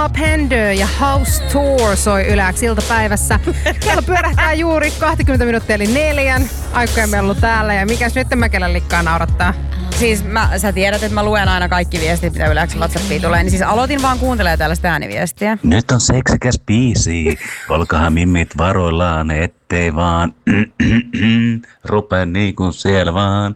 Pender ja House Tour soi Yleäks iltapäivässä. Kello pyörähtää juuri 20 minuuttia eli 4. Aikoja mellu täällä ja mikäs nyt Mäkelän likkaa naurattaa? Siis sä tiedät, että mä luen aina kaikki viestit, mitä Yleäksen WhatsAppiin tulee. Niin siis aloitin vaan kuuntelemaan tällaista ääniviestiä. Nyt on seksikäs biisi. Olkahan mimmit varoillaan, ettei vaan rupea niin kuin siellä vaan.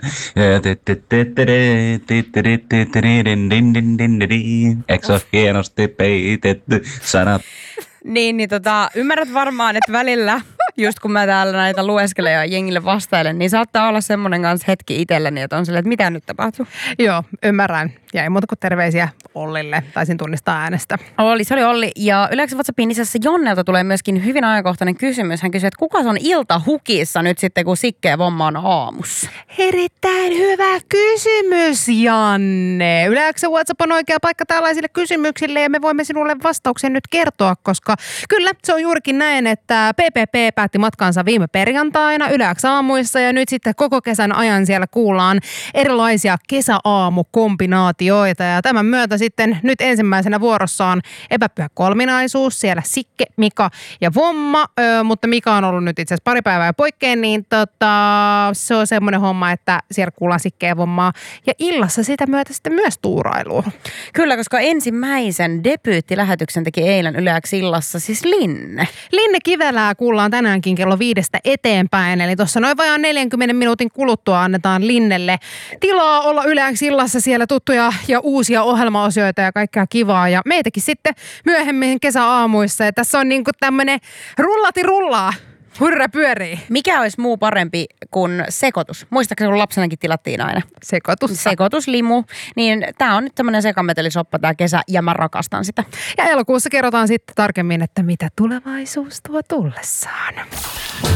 Eikö se ole hienosti peitetty sanat? Niin, ymmärrät varmaan, että välillä, just kun mä täällä näitä lueskelen ja jengille vastailen, niin saattaa olla semmoinen kanssa hetki itselleni, että on silleen, että mitä nyt tapahtuu. Joo, ymmärrän. Ja ei muuta kuin terveisiä Ollille. Taisin tunnistaa äänestä. Se oli Olli. Ja Yleäksen WhatsAppin lisässä Jonnelta tulee myöskin hyvin ajankohtainen kysymys. Hän kysyy, että kuka on iltahukissa nyt sitten, kun Sikke Vomma on aamussa? Erittäin hyvä kysymys, Janne. Yleäksen WhatsApp on oikea paikka tällaisille kysymyksille ja me voimme sinulle vastauksen nyt kertoa, koska kyllä se on juurikin näin, että PPP päätti matkansa viime perjantaina Yleäksen aamuissa ja nyt sitten koko kesän ajan siellä kuullaan erilaisia kesäaamukombinaatioita ja tämän myötä sitten nyt ensimmäisenä vuorossaan epäpyhä kolminaisuus, siellä Sikke, Mika ja Vomma, mutta Mika on ollut nyt itse asiassa pari päivää poikkeen, niin se on semmoinen homma, että siellä kuullaan Sikke ja Vommaa ja illassa sitä myötä sitten myös tuurailua. Kyllä, koska ensimmäisen debyyttilähetyksen teki eilen Yleäks illassa siis Linne. Linne Kivelää kuullaan tänäänkin kello 5 eteenpäin, eli tuossa noin vajaan 40 minuutin kuluttua annetaan Linnelle tilaa olla Yleäks illassa siellä tuttuja ja uusia ohjelmaosioita ja kaikkea kivaa ja meitäkin sitten myöhemmin kesäaamuissa ja tässä on niinku tämmönen rullati rullaa. Hurra pyörii. Mikä olisi muu parempi kuin sekoitus? Muistatko, kun lapsenakin tilattiin aina? Sekoituslimu. Niin tää on nyt tämmönen sekametelisoppa tää kesä ja mä rakastan sitä. Ja elokuussa kerrotaan sitten tarkemmin, että mitä tulevaisuus tuo tullessaan.